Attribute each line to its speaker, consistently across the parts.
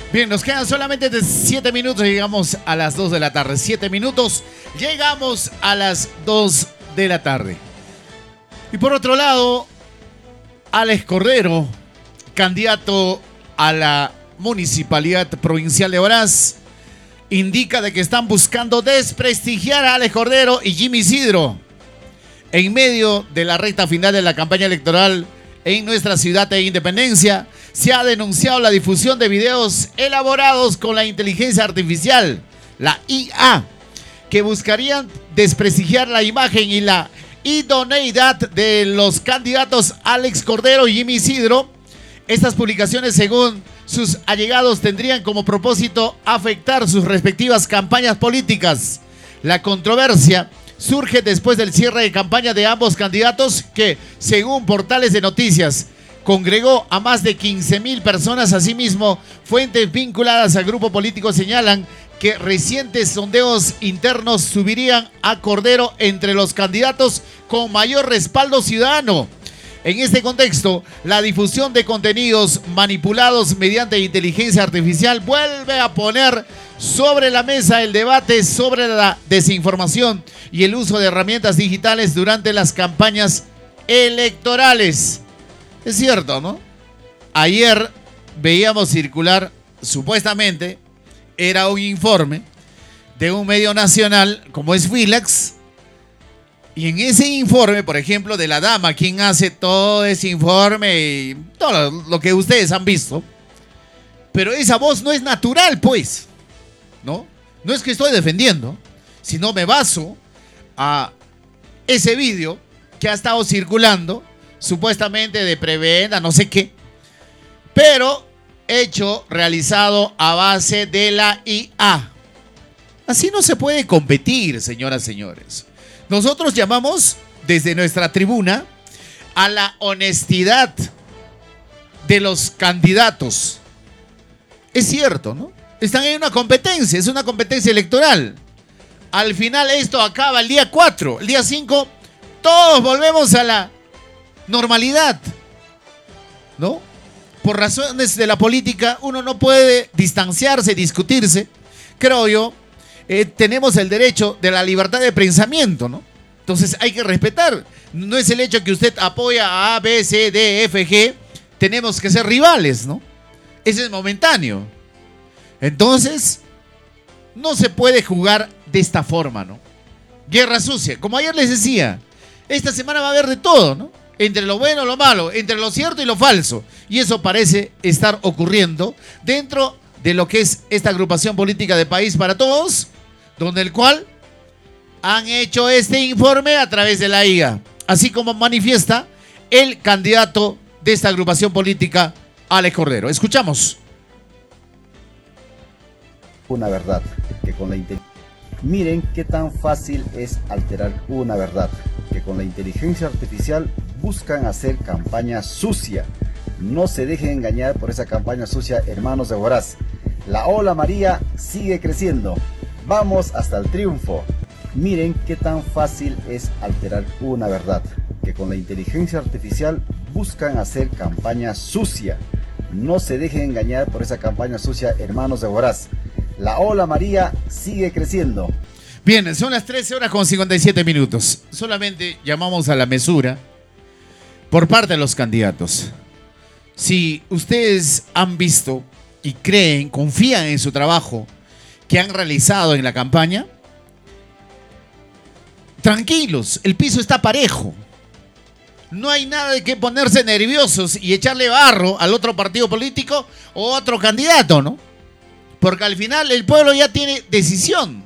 Speaker 1: Bien, nos quedan solamente 7 minutos, llegamos a las 2 de la tarde. 7 minutos, llegamos a las 2 de la tarde. Y por otro lado, Alex Cordero, candidato a la Municipalidad Provincial de Huaraz, indica de que están buscando desprestigiar a Alex Cordero y Jimmy Isidro en medio de la recta final de la campaña electoral en nuestra ciudad de Independencia. Se ha denunciado la difusión de videos elaborados con la inteligencia artificial, la IA, que buscarían desprestigiar la imagen y la idoneidad de los candidatos Alex Cordero y Jimmy Isidro. Estas publicaciones, según sus allegados, tendrían como propósito afectar sus respectivas campañas políticas. La controversia surge después del cierre de campaña de ambos candidatos que, según portales de noticias, congregó a más de 15,000 personas. Asimismo, fuentes vinculadas al grupo político señalan que recientes sondeos internos subirían a Cordero entre los candidatos con mayor respaldo ciudadano. En este contexto, la difusión de contenidos manipulados mediante inteligencia artificial vuelve a poner sobre la mesa el debate sobre la desinformación y el uso de herramientas digitales durante las campañas electorales. Es cierto, ¿no? Ayer veíamos circular, supuestamente, era un informe de un medio nacional como es Willax. Y en ese informe, por ejemplo, de la dama, quien hace todo ese informe y todo lo que ustedes han visto, pero esa voz no es natural, pues, ¿no? No es que estoy defendiendo, sino me baso a ese vídeo que ha estado circulando, supuestamente de prebenda, no sé qué, pero hecho, realizado a base de la IA. Así no se puede competir, señoras y señores. Nosotros llamamos desde nuestra tribuna a la honestidad de los candidatos. Es cierto, ¿no? Están en una competencia, es una competencia electoral. Al final esto acaba el día 4, el día 5, todos volvemos a la normalidad, ¿no? Por razones de la política, uno no puede distanciarse, discutirse, creo yo. Tenemos el derecho de la libertad de pensamiento, ¿no? Entonces hay que respetar. No es el hecho que usted apoya a A, B, C, D, F, G, tenemos que ser rivales, ¿no? Ese es momentáneo. Entonces, no se puede jugar de esta forma, ¿no? Guerra sucia. Como ayer les decía, esta semana va a haber de todo, ¿no? Entre lo bueno y lo malo, entre lo cierto y lo falso. Y eso parece estar ocurriendo dentro de lo que es esta agrupación política de País para Todos, donde el cual han hecho este informe a través de la IA, así como manifiesta el candidato de esta agrupación política, Alex Cordero. Escuchamos.
Speaker 2: Una verdad, que con la miren qué tan fácil es alterar una verdad, que con la inteligencia artificial buscan hacer campaña sucia. No se dejen engañar por esa campaña sucia, hermanos de Huaraz. La ola María sigue creciendo. Vamos hasta el triunfo. Miren qué tan fácil es alterar una verdad, que con la inteligencia artificial buscan hacer campaña sucia. No se dejen engañar por esa campaña sucia, hermanos de Huaraz. La ola María sigue creciendo.
Speaker 1: Bien, son las 13 horas con 57 minutos. Solamente llamamos a la mesura por parte de los candidatos. Si ustedes han visto y creen, confían en su trabajo que han realizado en la campaña, tranquilos, el piso está parejo. No hay nada de que ponerse nerviosos y echarle barro al otro partido político o otro candidato, ¿no? Porque al final el pueblo ya tiene decisión.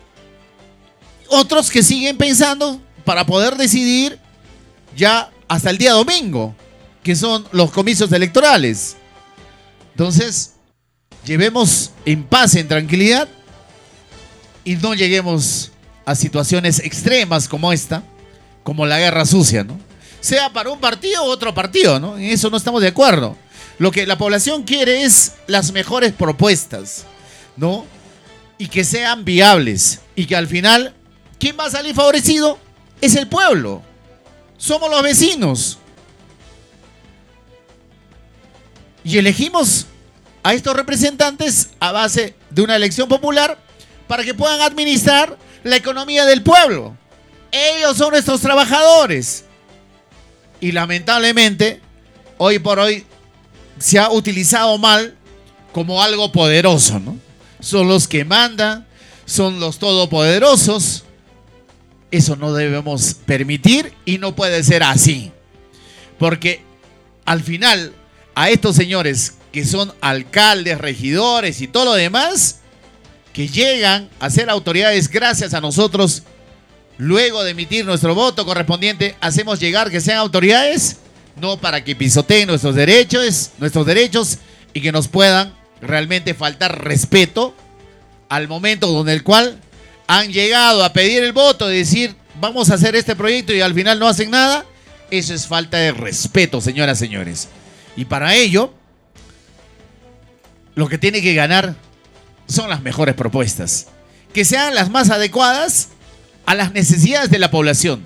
Speaker 1: Otros que siguen pensando para poder decidir ya hasta el día domingo, que son los comicios electorales. Entonces, llevemos en paz, en tranquilidad, y no lleguemos a situaciones extremas como esta, como la guerra sucia, ¿no? Sea para un partido u otro partido, ¿no? En eso no estamos de acuerdo. Lo que la población quiere es las mejores propuestas, ¿no? Y que sean viables. Y que al final, ¿quién va a salir favorecido? Es el pueblo. Somos los vecinos. Y elegimos a estos representantes a base de una elección popular para que puedan administrar la economía del pueblo. Ellos son nuestros trabajadores. Y lamentablemente, hoy por hoy, se ha utilizado mal como algo poderoso, ¿no? Son los que mandan, son los todopoderosos. Eso no debemos permitir y no puede ser así. Porque al final, a estos señores que son alcaldes, regidores y todo lo demás, que llegan a ser autoridades gracias a nosotros, luego de emitir nuestro voto correspondiente, hacemos llegar que sean autoridades, no para que pisoteen nuestros derechos y que nos puedan realmente faltar respeto al momento donde el cual han llegado a pedir el voto, de decir, vamos a hacer este proyecto y al final no hacen nada. Eso es falta de respeto, señoras y señores. Y para ello, lo que tiene que ganar son las mejores propuestas, que sean las más adecuadas a las necesidades de la población,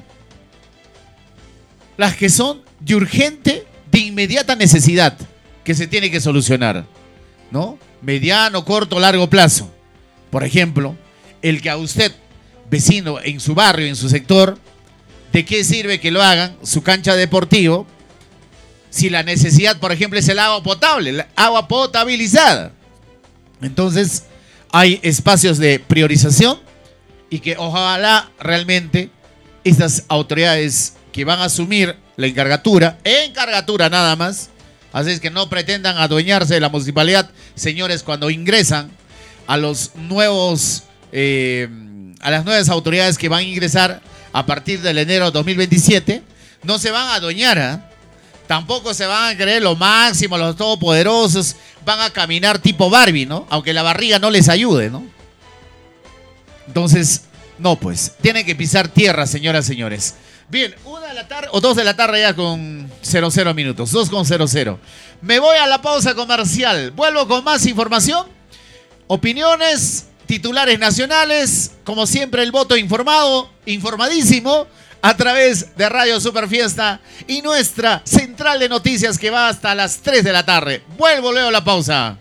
Speaker 1: las que son de urgente, de inmediata necesidad, que se tiene que solucionar, ¿no? Mediano, corto, largo plazo. Por ejemplo, el que a usted, vecino en su barrio, en su sector, ¿de qué sirve que lo hagan su cancha deportivo si la necesidad, por ejemplo, es el agua potable, el agua potabilizada? Entonces, hay espacios de priorización y que ojalá realmente estas autoridades que van a asumir la encargatura nada más, así es que no pretendan adueñarse de la municipalidad, señores, cuando ingresan a los nuevos, a las nuevas autoridades que van a ingresar a partir del enero de 2027, no se van a adueñar, ¿eh? Tampoco se van a creer lo máximo, los todopoderosos, van a caminar tipo Barbie, ¿no? Aunque la barriga no les ayude, ¿no? Entonces, no, pues, tienen que pisar tierra, señoras y señores. Bien, 1 de la tarde o 2 de la tarde ya con 00 minutos, 2:00. Me voy a la pausa comercial, vuelvo con más información, opiniones, titulares nacionales, como siempre el voto informado, informadísimo, a través de Radio Superfiesta y nuestra central de noticias que va hasta las 3 de la tarde. Vuelvo luego a la pausa.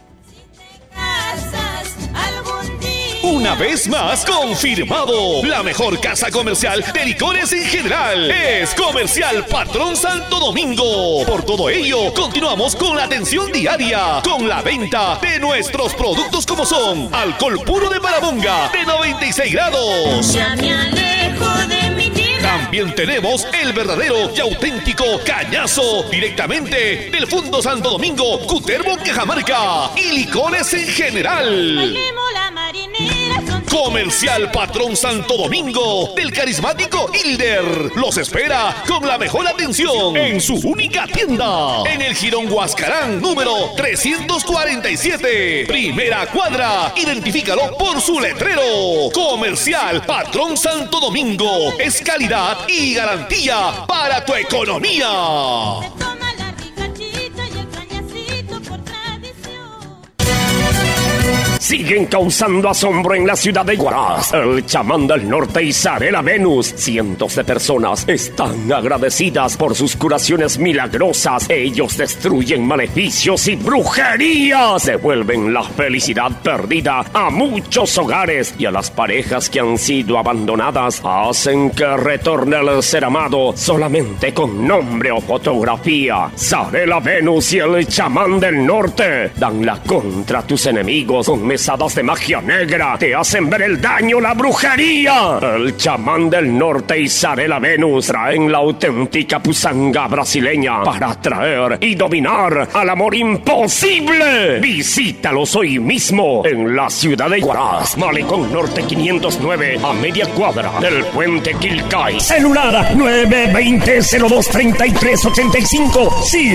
Speaker 3: Una vez más confirmado, la mejor casa comercial de licores en general es Comercial Patrón Santo Domingo. Por todo ello, continuamos con la atención diaria, con la venta de nuestros productos como son alcohol puro de Marabunga de 96 grados.
Speaker 4: Ya me alejo de mi tierra.
Speaker 3: También tenemos el verdadero y auténtico cañazo directamente del Fundo Santo Domingo, Cutervo, Cajamarca y licores en general.
Speaker 4: Bailemos la marinera.
Speaker 3: Comercial Patrón Santo Domingo del carismático Hilder los espera con la mejor atención en su única tienda en el Jirón Huascarán número 347, primera cuadra. Identifícalo por su letrero. Comercial Patrón Santo Domingo es calidad y garantía para tu economía.
Speaker 4: Toma la ricachita y el cañacito por tradición.
Speaker 5: Siguen causando asombro en la ciudad de Huaraz, el chamán del norte y Zarela Venus. Cientos de personas están agradecidas por sus curaciones milagrosas. Ellos destruyen maleficios y brujerías, devuelven la felicidad perdida a muchos hogares y a las parejas que han sido abandonadas. Hacen que retorne el ser amado solamente con nombre o fotografía. Zarela Venus y el chamán del norte dan la contra a tus enemigos con mesadas de magia negra, te hacen ver el daño, la brujería. El chamán del norte y Zarela Venus traen la auténtica pusanga brasileña para atraer y dominar al amor imposible. Visítalos hoy mismo en la ciudad de Huaraz, Malecón Norte 509, a media cuadra del puente Quilcay. Celular 920-023385. Sí,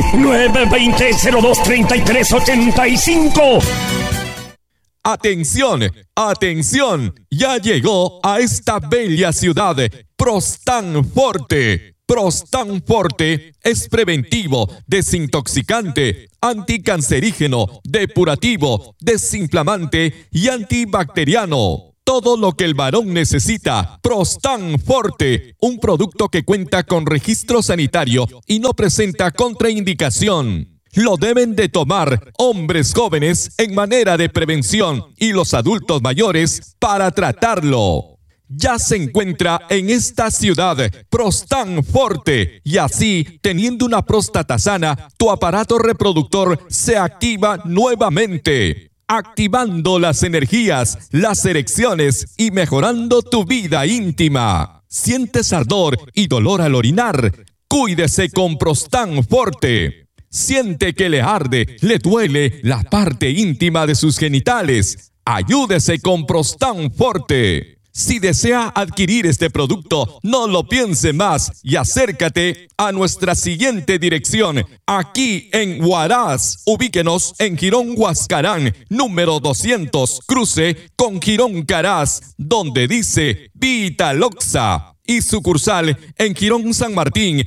Speaker 5: 920-023385.
Speaker 6: Atención, atención, ya llegó a esta bella ciudad Prostan Forte. Prostan Forte es preventivo, desintoxicante, anticancerígeno, depurativo, desinflamante y antibacteriano. Todo lo que el varón necesita. Prostan Forte, un producto que cuenta con registro sanitario y no presenta contraindicación. lo deben de tomar hombres jóvenes en manera de prevención y los adultos mayores para tratarlo. Ya se encuentra en esta ciudad Prostan Forte y así, teniendo una próstata sana, tu aparato reproductor se activa nuevamente, activando las energías, las erecciones y mejorando tu vida íntima. ¿Sientes ardor y dolor al orinar? Cuídese con Prostan Forte. ¿Siente que le arde, le duele la parte íntima de sus genitales? Ayúdese con Prostan Forte. Si desea adquirir este producto, no lo piense más y acércate a nuestra siguiente dirección, aquí en Huaraz. Ubíquenos en Girón Huascarán, número 200, cruce con Girón Caraz, donde dice Vitaloxa. Y sucursal en Girón San Martín,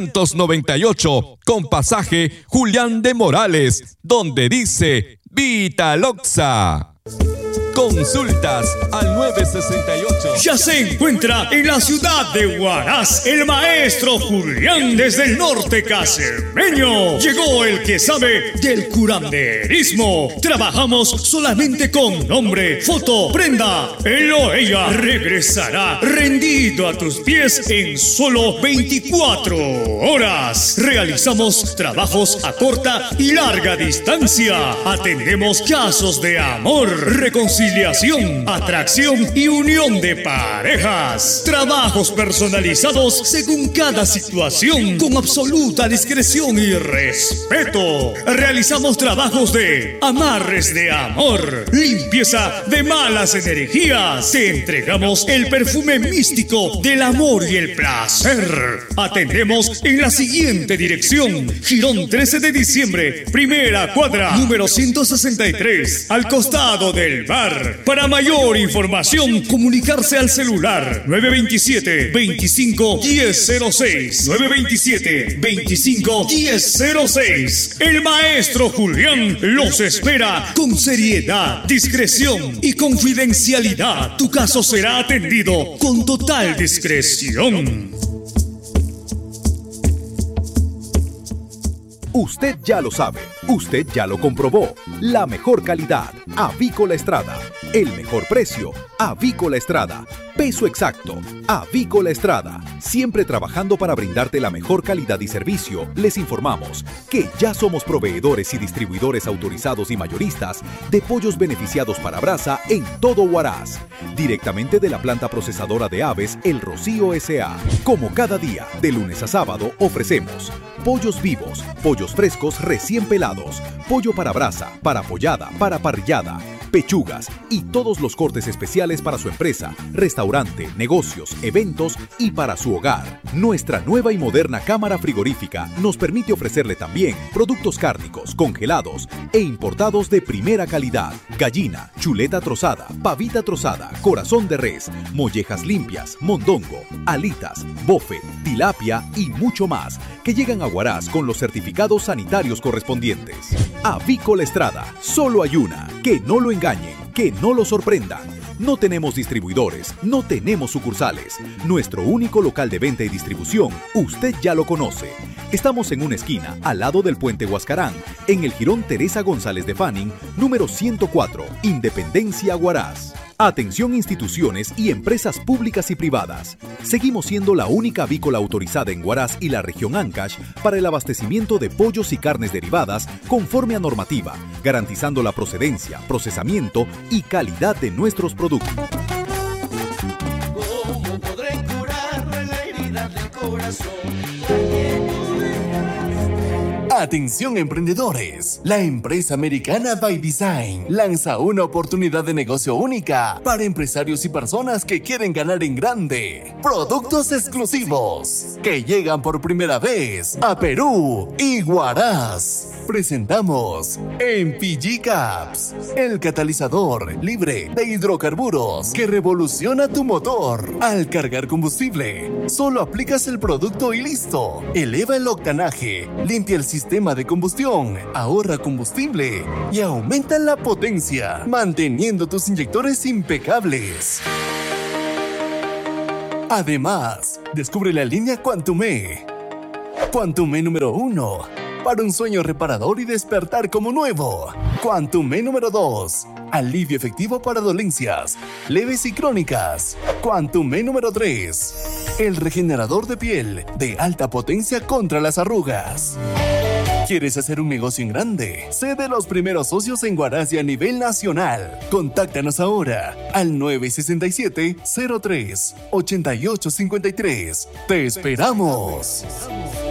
Speaker 6: 598, con pasaje Julián de Morales, donde dice Vitaloxa. Consultas al 968.
Speaker 7: Ya se encuentra en la ciudad de Huaraz el maestro Julián desde el norte cacereño. Llegó el que sabe del curanderismo. Trabajamos solamente con nombre, foto, prenda. Él o ella regresará rendido a tus pies en solo 24 horas. Realizamos trabajos a corta y larga distancia. Atendemos casos de amor, reconciliación, atracción y unión de parejas. Trabajos personalizados según cada situación, con absoluta discreción y respeto. Realizamos trabajos de amarres de amor, limpieza de malas energías. Te entregamos el perfume místico del amor y el placer. Atendemos en la siguiente dirección: Girón 13 de diciembre, primera cuadra, número 163, al costado del bar. Para mayor información, comunicarse al celular 927-25-1006. 927-25-1006. El maestro Julián los espera con seriedad, discreción y confidencialidad. Tu caso será atendido con total discreción.
Speaker 8: Usted ya lo sabe, usted ya lo comprobó. La mejor calidad, Avícola Estrada. El mejor precio, Avícola Estrada. Peso exacto, Avícola Estrada. Siempre trabajando para brindarte la mejor calidad y servicio, les informamos que ya somos proveedores y distribuidores autorizados y mayoristas de pollos beneficiados para brasa en todo Huaraz. Directamente de la planta procesadora de aves El Rocío S.A. Como cada día, de lunes a sábado, ofrecemos pollos vivos, pollos frescos recién pelados, pollo para brasa, para pollada, para parrillada, pechugas y todos los cortes especiales para su empresa, restaurante, negocios, eventos y para su hogar. Nuestra nueva y moderna cámara frigorífica nos permite ofrecerle también productos cárnicos, congelados e importados de primera calidad: gallina, chuleta trozada, pavita trozada, corazón de res, mollejas limpias, mondongo, alitas, bofe, tilapia y mucho más, que llegan a Huaraz con los certificados sanitarios correspondientes. Avícola Estrada, solo hay una. Que no lo engañen, que no lo sorprendan. No tenemos distribuidores, no tenemos sucursales. Nuestro único local de venta y distribución, usted ya lo conoce. Estamos en una esquina, al lado del puente Huascarán, en el Jirón Teresa González de Fanning, número 104, Independencia, Huaraz. Atención instituciones y empresas públicas y privadas. Seguimos siendo la única avícola autorizada en Huaraz y la región Ancash para el abastecimiento de pollos y carnes derivadas conforme a normativa, garantizando la procedencia, procesamiento y calidad de nuestros productos.
Speaker 9: ¿Cómo podré curarme la herida del corazón?
Speaker 3: Atención emprendedores, la empresa americana By Design lanza una oportunidad de negocio única para empresarios y personas que quieren ganar en grande. Productos exclusivos que llegan por primera vez a Perú y Huaraz. Presentamos MPG Caps, el catalizador libre de hidrocarburos que revoluciona tu motor. Al cargar combustible, solo aplicas el producto y listo. Eleva el octanaje, limpia el sistema de combustión, ahorra combustible y aumenta la potencia, manteniendo tus inyectores impecables. Además, descubre la línea Quantum E. Quantum E número 1.
Speaker 10: para un sueño reparador y despertar como nuevo. Quantum E número 2. Alivio efectivo para dolencias leves y crónicas. Quantum E número 3. El regenerador de piel de alta potencia contra las arrugas. ¿Quieres hacer un negocio en grande? Sé de los primeros socios en Guaraz y a nivel nacional. Contáctanos ahora al 967-03-8853. ¡Te esperamos!